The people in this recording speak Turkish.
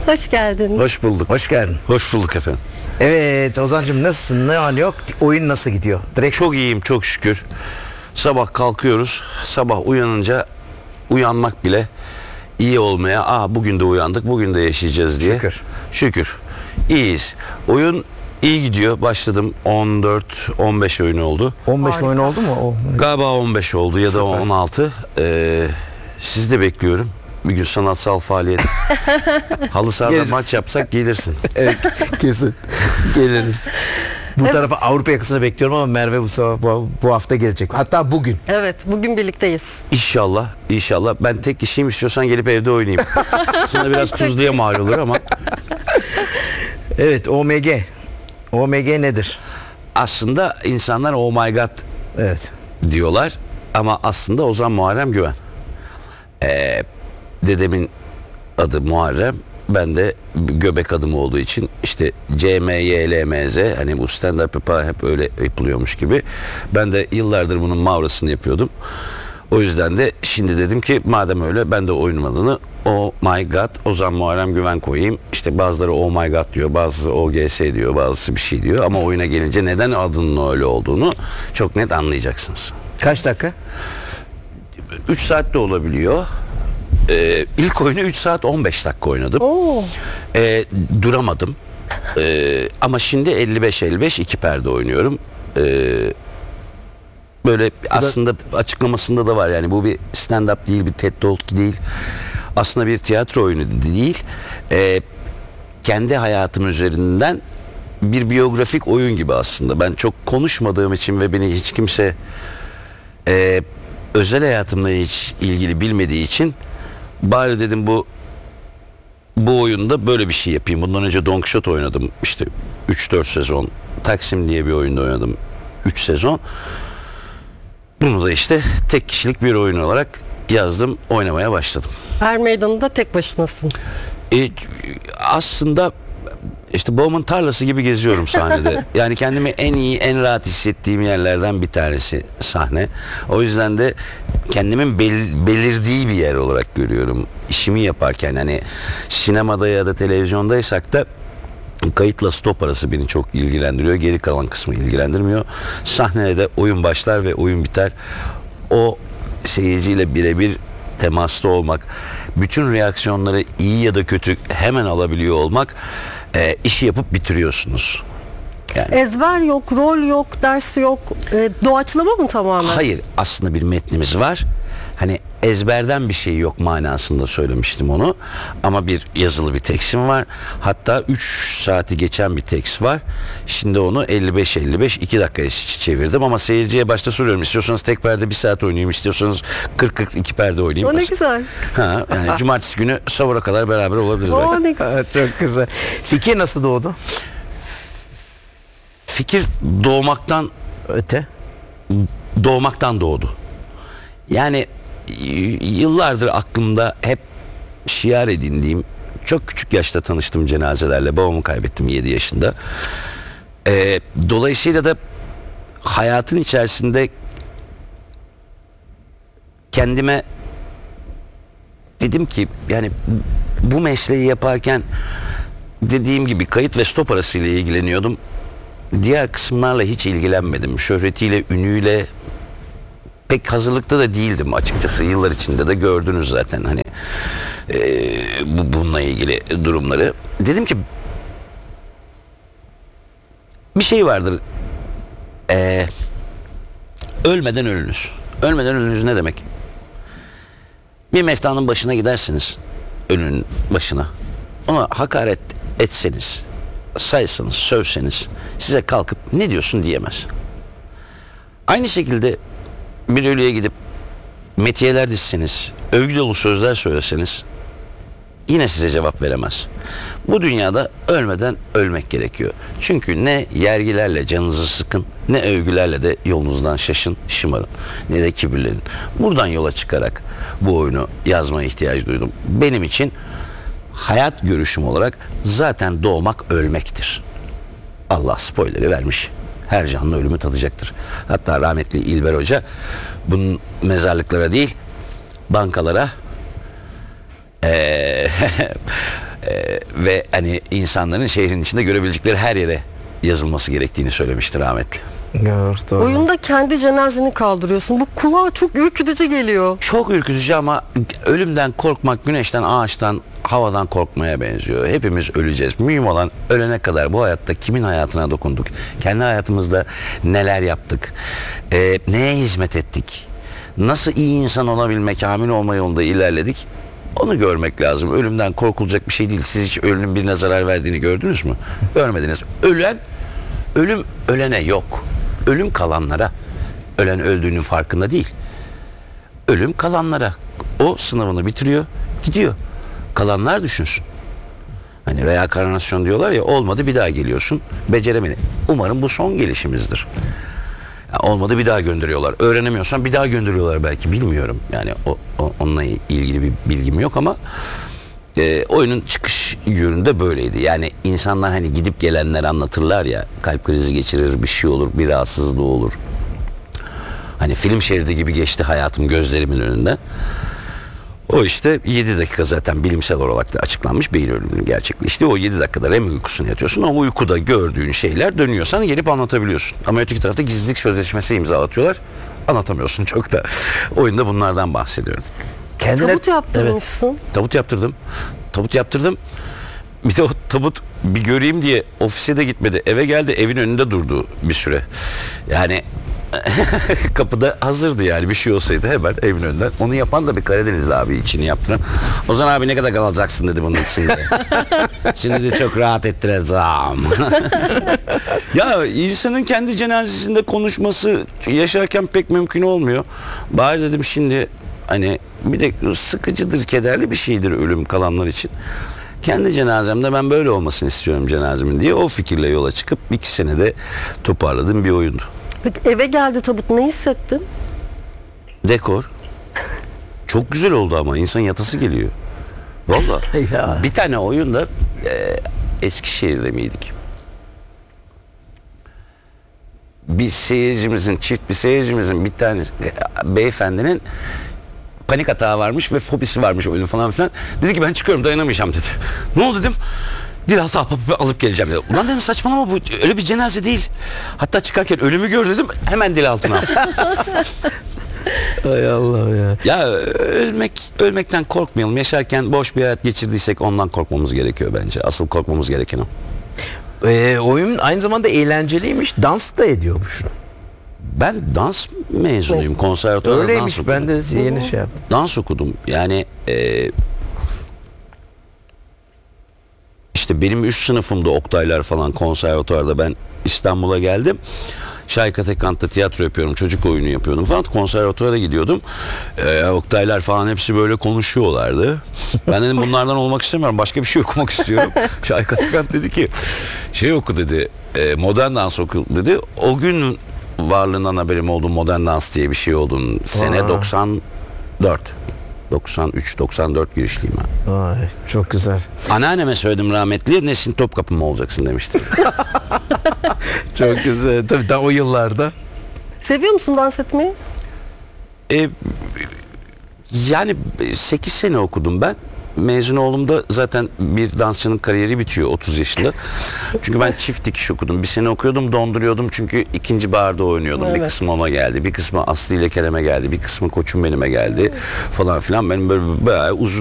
Hoş geldin. Hoş bulduk. Hoş geldin. Hoş bulduk efendim. Evet Ozan'cığım, nasılsın? Ne hal yok? Oyun nasıl gidiyor? Direkt Çok iyiyim çok şükür. Sabah kalkıyoruz. Sabah uyanınca uyanmak bile iyi olmaya. Bugün de uyandık, bugün de yaşayacağız diye. Şükür. Şükür. İyiyiz. Oyun iyi gidiyor. Başladım 14-15 oyun oldu. 15 Harika. oyun oldu mu? Galiba 15 oldu ya da Süper. 16. Sizi de bekliyorum. Bir gün sanatsal faaliyet. Halı sahada Geliriz. maç yapsak gelirsin. Evet, kesin. Geliriz. Bu tarafa Avrupa yakasını bekliyorum ama Merve bu hafta gelecek. Hatta bugün. Evet, bugün birlikteyiz. İnşallah, inşallah. Ben tek kişiyim, istiyorsan gelip evde oynayayım. Sana biraz tuzluya mal olur ama Evet, OMG. OMG nedir? aslında insanlar oh my god Evet. diyorlar ama aslında Ozan Muharrem Güven. Dedemin adı Muharrem. Ben de göbek adım olduğu için işte CMYLMZ, hani bu stand-up hep öyle yapılıyormuş gibi. Ben de yıllardır bunun mavrasını yapıyordum. O yüzden de şimdi dedim ki madem öyle ben de oyunum adını Oh My God Ozan Muharrem Güven koyayım. İşte bazıları Oh My God diyor, bazısı OGS diyor, bazısı bir şey diyor. Ama oyuna gelince neden adının öyle olduğunu çok net anlayacaksınız. Kaç dakika? 3 saat de olabiliyor. İlk oyunu 3 saat 15 dakika oynadım. Oo. Duramadım. Ama şimdi 55-55 iki perde oynuyorum. Böyle aslında açıklamasında da var, yani bu bir stand-up değil, bir TED Talk değil. Aslında bir tiyatro oyunu değil. Kendi hayatım üzerinden bir biyografik oyun gibi aslında. Ben çok konuşmadığım için ve beni hiç kimse özel hayatımla hiç ilgili bilmediği için bari dedim bu oyunda böyle bir şey yapayım. Bundan önce Don Quixote oynadım işte 3-4 sezon. Taksim diye bir oyunda oynadım 3 sezon. Bunu da işte tek kişilik bir oyun olarak yazdım, oynamaya başladım. Er meydanında tek başınasın. Aslında işte babamın tarlası gibi geziyorum sahnede. Yani kendimi en iyi, en rahat hissettiğim yerlerden bir tanesi sahne. O yüzden de kendimin belirdiği bir yer olarak görüyorum. İşimi yaparken, hani sinemada ya da televizyondaysak da kayıtla stop arası beni çok ilgilendiriyor. Geri kalan kısmı ilgilendirmiyor. Sahnede de oyun başlar ve oyun biter. O seyirciyle birebir temasta olmak, bütün reaksiyonları iyi ya da kötü hemen alabiliyor olmak, işi yapıp bitiriyorsunuz. Yani Ezber yok, rol yok, ders yok. Doğaçlama mı tamamen? hayır, aslında bir metnimiz var. Hani ezberden bir şey yok manasında söylemiştim onu. Ama bir yazılı bir tekstim var. Hatta 3 saati geçen bir tekst var. Şimdi onu 55-55 2 dakikaya çevirdim ama seyirciye başta soruyorum. İstiyorsanız tek perde 1 saat oynayayım, istiyorsanız 40-42 perde oynayayım. O ne güzel. Yani cumartesi günü sahura kadar beraber olabiliriz belki. O ne güzel. Evet, çok güzel. Fikir nasıl doğdu? Fikir Doğmaktan doğdu. Yani yıllardır aklımda hep şiar edindiğim, çok küçük yaşta tanıştım cenazelerle. Babamı kaybettim 7 yaşında. Dolayısıyla da hayatın içerisinde kendime dedim ki yani bu mesleği yaparken dediğim gibi kayıt ve stop arasıyla ilgileniyordum. Diğer kısımlarla hiç ilgilenmedim. Şöhretiyle, ünüyle pek hazırlıkta da değildim açıkçası. Yıllar içinde de gördünüz zaten hani bununla ilgili durumları. Dedim ki bir şey vardır. Ölmeden ölünüz. Ölmeden ölünüz ne demek? Bir meftanın başına gidersiniz. Ölünün başına. Ona hakaret etseniz, saysanız, sövseniz size kalkıp ne diyorsun diyemez. Aynı şekilde bir ölüye gidip metiyeler dizseniz, övgü dolu sözler söyleseniz yine size cevap veremez. Bu dünyada ölmeden ölmek gerekiyor. Çünkü ne yergilerle canınızı sıkın, ne övgülerle de yolunuzdan şaşın, şımarın, ne de kibirlenin. Buradan yola çıkarak bu oyunu yazmaya ihtiyaç duydum. Benim için hayat görüşüm olarak zaten doğmak ölmektir. Allah spoiler'i vermiş. Her canlı ölümü tadacaktır. Hatta rahmetli İlber Hoca bunun mezarlıklara değil bankalara Ve hani insanların şehrin içinde görebilecekleri her yere yazılması gerektiğini söylemişti rahmetli. Doğru. Oyunda kendi cenazeni kaldırıyorsun. Bu kulağa çok ürkütücü geliyor. Çok ürkütücü ama ölümden korkmak güneşten, ağaçtan, havadan korkmaya benziyor. Hepimiz öleceğiz. Mühim olan ölene kadar bu hayatta kimin hayatına dokunduk? Kendi hayatımızda neler yaptık? Neye hizmet ettik? Nasıl iyi insan olabilmek, kamil olma yolunda ilerledik? Onu görmek lazım. Ölümden korkulacak bir şey değil. Siz hiç ölümün birine zarar verdiğini gördünüz mü? Görmediniz. Ölüm ölene yok. Ölüm kalanlara. Ölen öldüğünün farkında değil. Ölüm kalanlara. O sınavını bitiriyor, gidiyor. Kalanlar düşünsün. Hani reenkarnasyon diyorlar ya, olmadı bir daha geliyorsun. Beceremedi. Umarım bu son gelişimizdir. Ya olmadı bir daha gönderiyorlar. Öğrenemiyorsan bir daha gönderiyorlar belki, bilmiyorum. Yani onunla ilgili bir bilgim yok ama oyunun çıkış yönünde böyleydi. Yani insanlar hani gidip gelenler anlatırlar ya, kalp krizi geçirir, bir şey olur, bir rahatsızlığı olur. Hani film şeridi gibi geçti hayatım gözlerimin önünden. O işte 7 dakika zaten bilimsel olarak da açıklanmış beyin ölümünün gerçekleşti. O 7 dakikada REM uykusuna yatıyorsun. O uykuda gördüğün şeyler dönüyor sana, gelip anlatabiliyorsun. Ama öteki tarafta gizlilik sözleşmesi imzalatıyorlar. Anlatamıyorsun çok da. Oyunda bunlardan bahsediyorum. Tabut yaptırmışsın. Tabut yaptırdım. Tabut yaptırdım. Bir de o tabut bir göreyim diye ofise de gitmedi. Eve geldi, evin önünde durdu bir süre. Yani kapıda hazırdı yani, bir şey olsaydı hemen evin önünden. Onu yapan da bir Karadenizli abi, içini yaptıran. Ozan abi ne kadar kalacaksın dedi bunun içinde. Şimdi de çok rahat ettireceğim. Ya insanın kendi cenazesinde konuşması yaşarken pek mümkün olmuyor. Bari dedim şimdi hani bir de sıkıcıdır, kederli bir şeydir ölüm kalanlar için. Kendi cenazemde ben böyle olmasını istiyorum cenazemin diye o fikirle yola çıkıp 2 senede toparladığım bir oyundu. Peki eve geldi tabut, ne hissettin? Dekor. Çok güzel oldu ama insan yatası geliyor. Vallahi. Ya. Bir tane oyunda Eskişehir'de miydik? Çift bir seyircimizin bir tane beyefendinin panik atağı varmış ve fobisi varmış oyunu falan filan. Dedi ki ben çıkıyorum, dayanamayacağım dedi. Ne oldu dedim. Dilaltı alıp geleceğim dedi. Ulan dedim saçmalama, bu öyle bir cenaze değil. Hatta çıkarken ölümü gör dedim. Hemen dilaltına aldım. Ay Allah ya. Ya ölmekten korkmayalım. Yaşarken boş bir hayat geçirdiysek ondan korkmamız gerekiyor bence. Asıl korkmamız gereken o. Oyun aynı zamanda eğlenceliymiş. Dans da ediyormuş. Ben dans mezunuyum. Konservatuvarda dans Öyleymiş, okudum. ben de yeni şey yaptım. Dans okudum. Yani işte benim üst sınıfımda Oktaylar falan konservatuvarda, ben İstanbul'a geldim. Şahika Tekant'ta tiyatro yapıyorum, çocuk oyunu yapıyordum falan, konservatuvara gidiyordum. Oktaylar falan hepsi böyle konuşuyorlardı. Ben dedim bunlardan olmak istemiyorum, başka bir şey okumak istiyorum. Şahika Tekant dedi ki şey oku dedi, modern dans oku dedi. O gün varlığından haberim oldu, modern dans diye bir şey olduğunu. Sene 94. 93-94 girişliyim ben. Ay, çok güzel. Anneanneme söyledim rahmetli, Nesin Topkapı mı olacaksın demişti. Çok güzel. Tabii daha o yıllarda. Seviyor musun dans etmeyi? Yani 8 sene okudum ben. Mezun olduğumda zaten bir dansçının kariyeri bitiyor 30 yaşında. Çünkü ben çift dikiş okudum. Bir sene okuyordum, donduruyordum çünkü ikinci barda oynuyordum. Evet. Bir kısmı ona geldi, bir kısmı Aslı ile Kerem'e geldi, bir kısmı Koçum Benim'e geldi falan filan. Benim böyle bayağı uzun